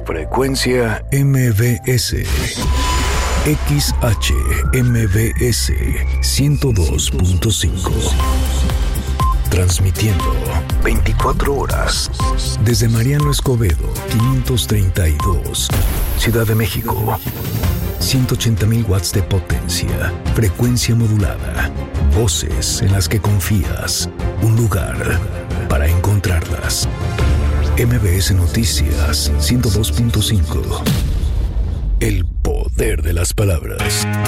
Frecuencia MBS. XHMBS 102.5. Transmitiendo 24 horas desde Mariano Escobedo 532, Ciudad de México. 180,000 watts de potencia. Frecuencia modulada. Voces en las que confías. Un lugar para encontrarlas. MBS Noticias 102.5. El poder de las palabras.